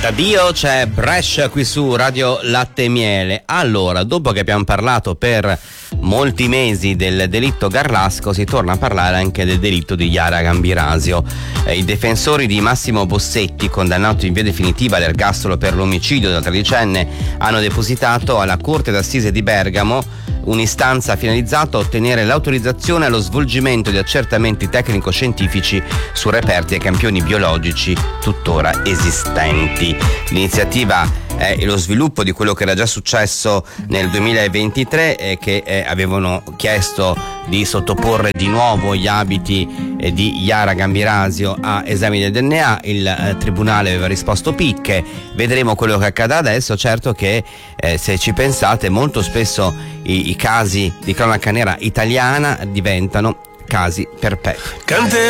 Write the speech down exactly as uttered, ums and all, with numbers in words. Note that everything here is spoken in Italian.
D'addio, c'è Brescia qui su Radio Latte e Miele. Allora, dopo che abbiamo parlato per molti mesi del delitto Garlasco, si torna a parlare anche del delitto di Yara Gambirasio. Eh, I difensori di Massimo Bossetti, condannato in via definitiva all'ergastolo per l'omicidio della tredicenne, hanno depositato alla Corte d'Assise di Bergamo un'istanza finalizzata a ottenere l'autorizzazione allo svolgimento di accertamenti tecnico-scientifici su reperti e campioni biologici tuttora esistenti. L'iniziativa è lo sviluppo di quello che era già successo nel duemilaventitré, eh, che eh, avevano chiesto di sottoporre di nuovo gli abiti eh, di Yara Gambirasio a esami del D N A. Il eh, tribunale aveva risposto picche. Vedremo quello che accadrà adesso. Certo che eh, se ci pensate, molto spesso i, i casi di cronaca nera italiana diventano casi perpetui.